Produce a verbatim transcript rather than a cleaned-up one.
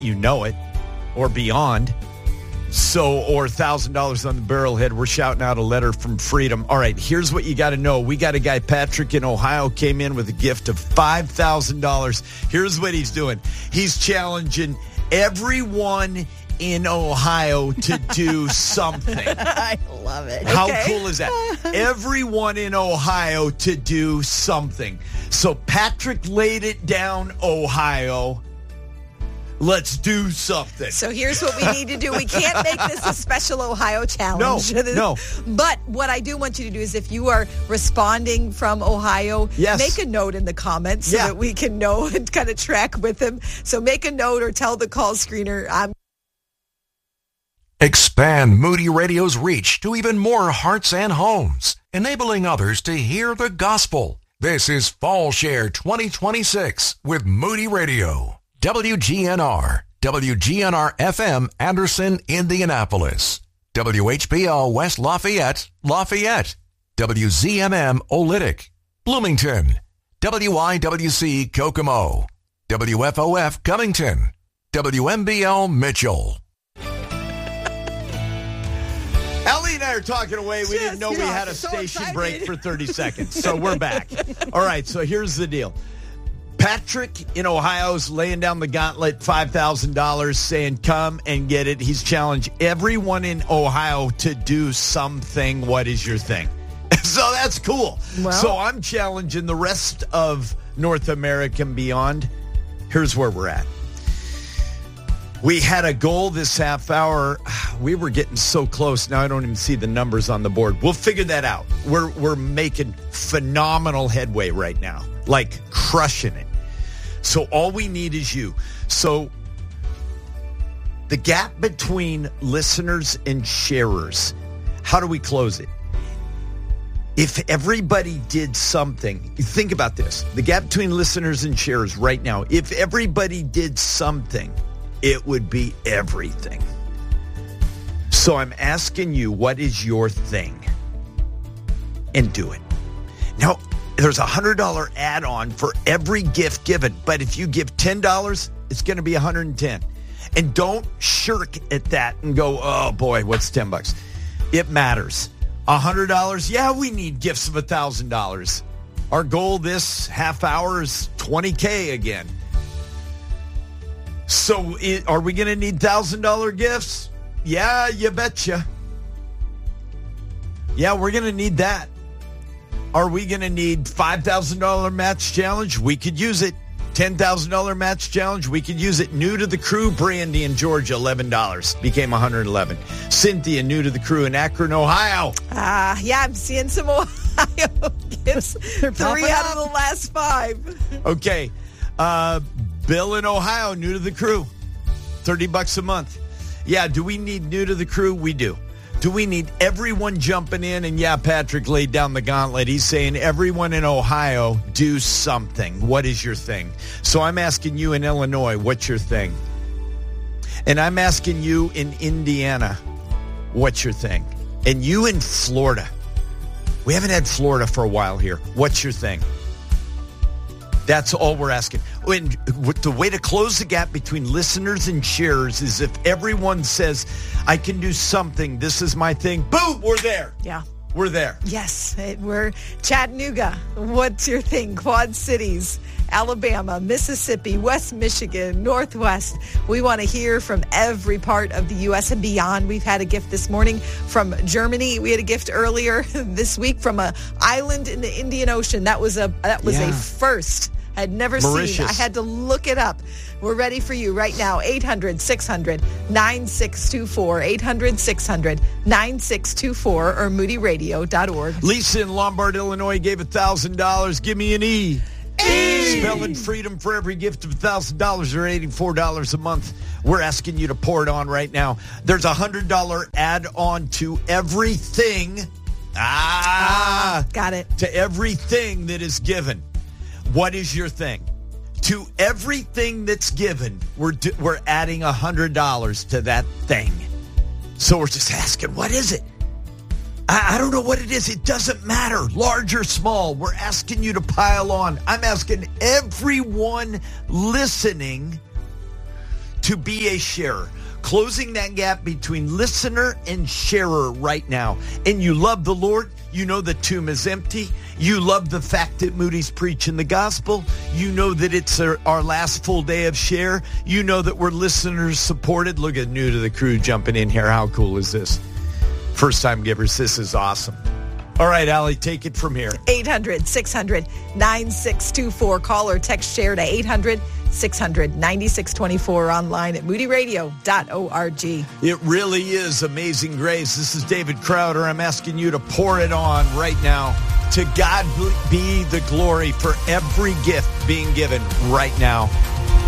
you know it, or beyond. So, or one thousand dollars on the barrelhead. We're shouting out a letter from freedom. All right, here's what you got to know. We got a guy, Patrick in Ohio, came in with a gift of five thousand dollars. Here's what he's doing. He's challenging everyone in Ohio to do something. I love it. How okay. cool is that? Everyone in Ohio to do something. So Patrick laid it down, Ohio. Let's do something. So here's what we need to do. We can't make this a special Ohio challenge. No, no. But what I do want you to do is if you are responding from Ohio, yes. make a note in the comments so yeah. that we can know and kind of track with him. So make a note or tell the call screener. I'm Expand Moody Radio's reach to even more hearts and homes, enabling others to hear the gospel. This is Fall Share twenty twenty-six with Moody Radio. W G N R, W G N R F M, Anderson, Indianapolis. W H P L West Lafayette, Lafayette. W Z M M Olytic, Bloomington. W I W C Kokomo. W F O F Covington. W M B L Mitchell. Ellie and I are talking away. We Just, didn't know we know, had a so station excited. break for thirty seconds. So we're back. All right, so here's the deal. Patrick in Ohio is laying down the gauntlet, five thousand dollars, saying come and get it. He's challenged everyone in Ohio to do something. What is your thing? So that's cool. Well, so I'm challenging the rest of North America and beyond. Here's where we're at. We had a goal this half hour. We were getting so close. Now I don't even see the numbers on the board. We'll figure that out. We're we're making phenomenal headway right now, like crushing it. So all we need is you. So the gap between listeners and sharers, how do we close it? If everybody did something, think about this. The gap between listeners and sharers right now, if everybody did something, it would be everything. So I'm asking you, what is your thing? And do it. Now, there's a one hundred dollars add-on for every gift given, but if you give ten dollars, it's going to be one hundred ten dollars. And don't shirk at that and go, oh boy, what's ten bucks? It matters. one hundred dollars, yeah, we need gifts of one thousand dollars. Our goal this half hour is twenty K again. So it, are we going to need one thousand dollars gifts? Yeah, you betcha. Yeah, we're going to need that. Are we going to need five thousand dollars match challenge? We could use it. ten thousand dollars match challenge? We could use it. New to the crew, Brandy in Georgia, eleven dollars. Became one hundred eleven dollars. Cynthia, new to the crew in Akron, Ohio. Ah, uh, yeah, I'm seeing some Ohio gifts. Three out of the last five. Okay. Uh, Bill in Ohio, new to the crew. thirty bucks a month. Yeah, do we need new to the crew? We do. Do we need everyone jumping in? And yeah, Patrick laid down the gauntlet. He's saying everyone in Ohio do something. What is your thing? So I'm asking you in Illinois, what's your thing? And I'm asking you in Indiana, what's your thing? And you in Florida. We haven't had Florida for a while here. What's your thing? That's all we're asking. And the way to close the gap between listeners and sharers is if everyone says, I can do something, this is my thing, boom, we're there. Yeah. We're there. Yes, it, we're Chattanooga. What's your thing? Quad Cities, Alabama, Mississippi, West Michigan, Northwest. We want to hear from every part of the U S and beyond. We've had a gift this morning from Germany. We had a gift earlier this week from an island in the Indian Ocean. That was a that was yeah. a first. I'd never Mauritius. seen. I had to look it up. We're ready for you right now. eight hundred, six hundred, nine six two four. eight hundred, six hundred, nine six two four or moody radio dot org. Lisa in Lombard, Illinois gave one thousand dollars. Give me an E. E. Spelling freedom for every gift of one thousand dollars or eighty-four dollars a month. We're asking you to pour it on right now. There's a one hundred dollars add-on to everything. Ah. Got it. To everything that is given. What is your thing? To everything that's given, we're do, we're adding one hundred dollars to that thing. So we're just asking, what is it? I, I don't know what it is. It doesn't matter, large or small. We're asking you to pile on. I'm asking everyone listening to to be a sharer. Closing that gap between listener and sharer right now. And you love the Lord. You know the tomb is empty. You love the fact that Moody's preaching the gospel. You know that it's our, our last full day of share. You know that we're listeners supported. Look at new to the crew jumping in here. How cool is this? First time givers. This is awesome. All right, Allie, take it from here. eight hundred, six hundred, nine six two four. Call or text share to eight hundred, six hundred, ninety-six twenty-four, online at moody radio dot org. It really is amazing grace. This is David Crowder. I'm asking you to pour it on right now. To God be the glory for every gift being given right now.